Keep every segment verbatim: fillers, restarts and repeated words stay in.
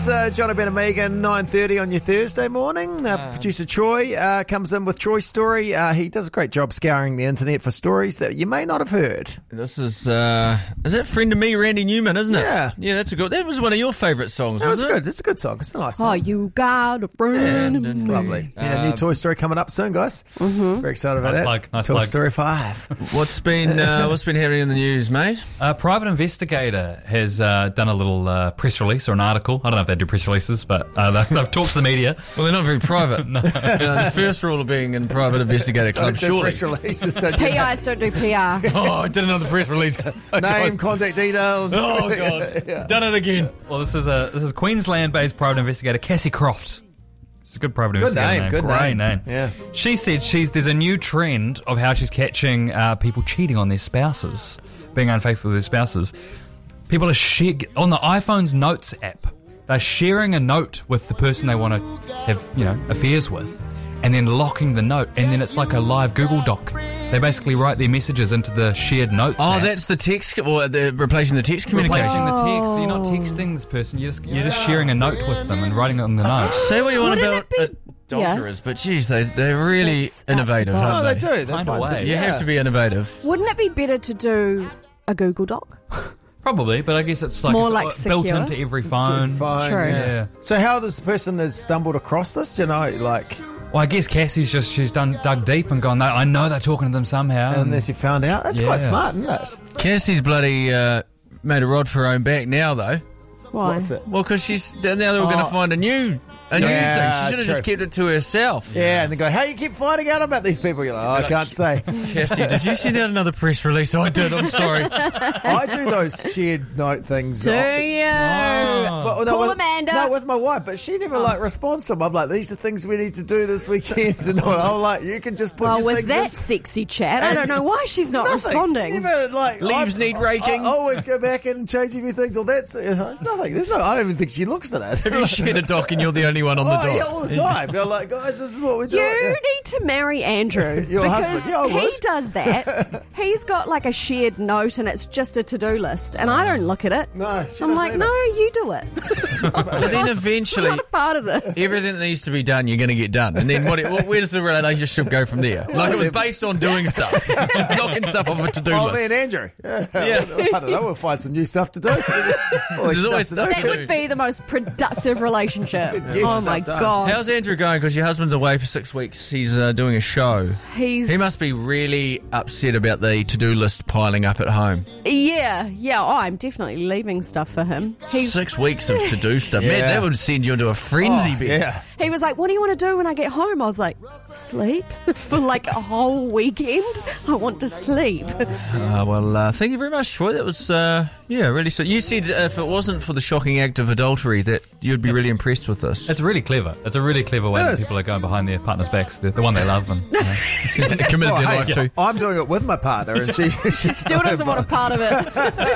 Uh, John, Ben and Megan, nine thirty on your Thursday morning. Uh, uh, producer Troy uh, comes in with Troy's story. Uh, he does a great job scouring the internet for stories that you may not have heard. This is, uh, is that Friend of Me, Randy Newman, isn't it? Yeah. Yeah, that's a good, that was one of your favourite songs, That was wasn't good. It's a good song. It's a nice song. Oh, you got a friend. Yeah, it's lovely. Yeah, Um, new Toy Story coming up soon, guys. Mm-hmm. Very excited about Nice that. plug, nice Toy plug. Story five. What's been uh, what's been happening in the news, mate? A private investigator has uh, done a little uh, press release or an article. I don't know if they do press releases, but uh, they've, they've talked to the media. Well, they're not very private. no. You know, the first rule of being in private investigator club, Don't do surely. press releases. So P Is don't do P R. Oh, I did another press release. name, contact details. Oh god, Yeah. done it again. Well, this is a this is Queensland-based private investigator Cassie Croft. It's a good private Good investigator name, good Great name. name. Yeah. She said she's there's a new trend of how she's catching uh, people cheating on their spouses, being unfaithful to their spouses. People are share, on the iPhone's Notes app. They're sharing a note with the person they want to have, you know, affairs with, and then locking the note, and then it's like a live Google Doc. They basically write their messages into the shared notes. Oh, app. that's the text, or the replacing the text communication. Replacing the text. So you're not texting this person. You're just you're just sharing a note with them and writing it on the note. Say what you want Wouldn't about it be- adulterers, but geez, they they're really That's innovative, Oh, aren't they they? do. They Find a find way. some- You yeah. have to be innovative. Wouldn't it be better to do a Google Doc? Probably, but I guess it's like, More it's like built secure. into every phone. Fine, True. yeah. Yeah. So how this person has stumbled across this, do you know, like, Well, I guess Cassie's just she's done dug deep and gone. No, I know they're talking to them somehow. and- unless you found out? That's Yeah. quite smart, isn't it? Cassie's bloody uh, made a rod for her own back now, though. Why? What's it? Well, because she's now they're going to Oh. find a new a new Yeah, thing. She should have just true. kept it to herself. Yeah, and they go, how you keep finding out about these people? You're like, oh, I can't say. Cassie, did you send out another press release? I did. I'm sorry. I do those shared note things. Do Oh, you? Well, no, Call with, Amanda. No, with my wife, but she never like responds to them. I'm like, these are things we need to do this weekend, and all. I'm like, you can just put Well, your with things that in. sexy chat, I don't know why she's not Nothing. responding. Even, like, Leaves I- need raking. I, I always go back and change a few things. Or that's uh, nothing. There's no. I don't even think she looks at it. Have you shared a doc and you're the only one on the Oh, doc? yeah, all the time. You're like, guys, this is what we're doing. You Yeah. need to marry Andrew Your because husband. Yeah, I he would. does that. He's got like a shared note and it's just a to-do list, and I don't look at it. No, she I'm doesn't like, either. no, you do it. But then eventually, I'm not a part of this. everything that needs to be done, you're going to get done. And then what, what, where does the relationship go from there? Like it was based on doing stuff, knocking stuff off a to-do Oh, list. me and Andrew. Yeah. Yeah. I don't know. We'll find some new stuff to do. All There's this always stuff stuff to That do. would be the most productive relationship. Get Oh stuff my done. god. How's Andrew going? Because your husband's away for six weeks. He's uh, doing a show. He's He must be really upset about the to-do list piling up at home. Yeah, yeah. Oh, I'm definitely leaving stuff for him. He's Six weeks of to-do stuff. Man, Yeah. that would send you into a frenzy, Oh, Ben. yeah. He was like, what do you want to do when I get home? I was like, sleep for like a whole weekend. I want to sleep. Uh, well, uh, thank you very much, Troy. That was, uh, yeah, really. So you said uh, if it wasn't for the shocking act of adultery, that you'd be really impressed with this. It's really clever. It's a really clever way It that is. people are going behind their partner's backs, the, the one they love. And, you know. committed Oh, their hey, life to. I'm doing it with my partner, and she, she Still doesn't want a part of it.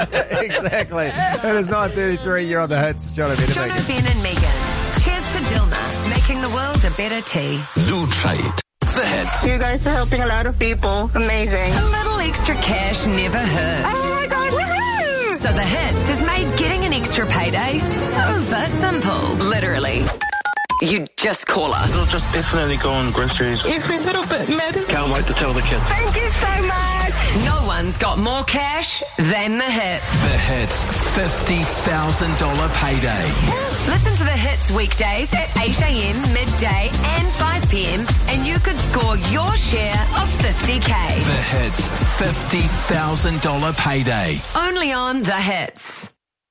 Exactly. It is nine thirty-three. You're on the hits. John O'Brien. John O'Brien and Megan. Cheers to Dilma, making the world a better tea. New trade. The hits. You guys are helping a lot of people. Amazing. A little extra cash never hurts. Oh my god, woohoo! So the Hits has made getting an extra payday super simple. Literally. You just call us. We'll just definitely go on groceries. Every little bit matters. Can't wait to tell the kids. Thank you so much. No one's got more cash than the Hits. The hits. fifty thousand dollars payday. Listen to the Hits weekdays at eight a.m, midday and five p.m. and you could score your share of fifty K. The hits. fifty thousand dollars payday. Only on the Hits.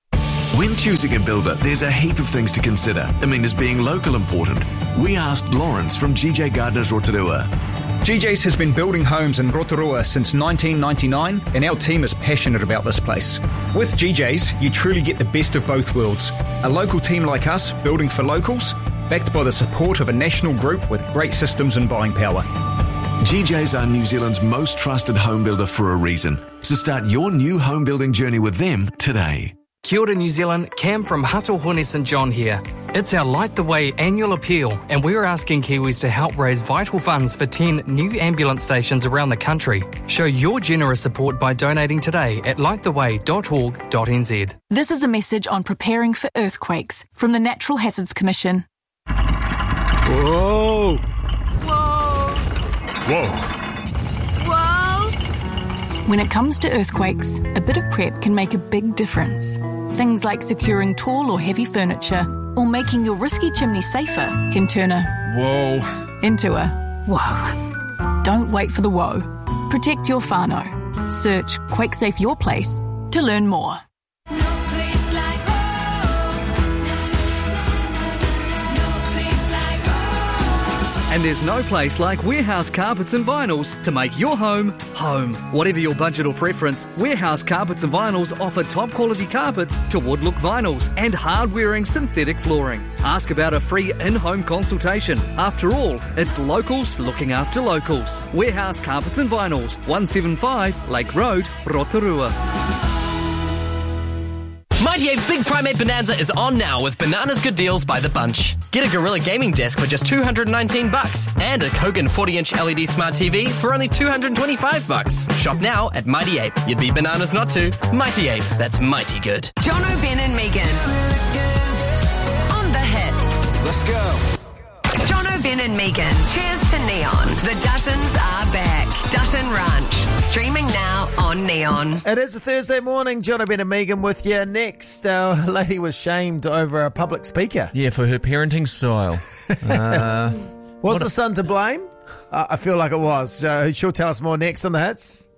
When choosing a builder, there's a heap of things to consider. I mean, is being local important? We asked Lawrence from G J Gardner's Rotorua. G J's has been building homes in Rotorua since nineteen ninety-nine, and our team is passionate about this place. With G J's, you truly get the best of both worlds. A local team like us, building for locals, backed by the support of a national group with great systems and buying power. G J's are New Zealand's most trusted home builder for a reason. So start your new home building journey with them today. Kia ora, New Zealand. Cam from Hatohone St John here. It's our Light the Way annual appeal, and we're asking Kiwis to help raise vital funds for ten new ambulance stations around the country. Show your generous support by donating today at light the way dot org dot n z. This is a message on preparing for earthquakes from the Natural Hazards Commission. Whoa! Whoa! Whoa! Whoa! When it comes to earthquakes, a bit of prep can make a big difference. Things like securing tall or heavy furniture or making your risky chimney safer can turn a whoa into a whoa. Don't wait for the whoa. Protect your whānau. Search QuakeSafe Your Place to learn more. And there's no place like Warehouse Carpets and Vinyls to make your home, home. Whatever your budget or preference, Warehouse Carpets and Vinyls offer top quality carpets to wood-look vinyls and hard-wearing synthetic flooring. Ask about a free in-home consultation. After all, it's locals looking after locals. Warehouse Carpets and Vinyls, one seventy-five Lake Road, Rotorua. Mighty Ape's Big Primate Bonanza is on now with Bananas Good Deals by the bunch. Get a Gorilla Gaming Desk for just two hundred nineteen bucks and a Kogan forty inch L E D Smart T V for only two hundred twenty-five bucks. Shop now at Mighty Ape. You'd be bananas not to. Mighty Ape, that's mighty good. Jono, Ben and Megan. On the hits. Let's go. Jono, Ben and Megan. Cheers to Neon. The Duttons are back. Dutton Ranch. Streaming now on Neon. It is a Thursday morning. Jono, Ben and Megan with you. Next, our lady was shamed over a public speaker. Yeah, for her parenting style. uh, was the son to blame? Uh, I feel like it was. Uh, she'll tell us more next on the hits.